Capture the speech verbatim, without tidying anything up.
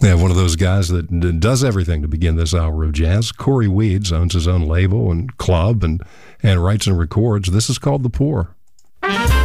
We have one of those guys that d- does everything to begin this hour of jazz. Corey Weeds owns his own label and club and, and writes and records. This is called The Poor.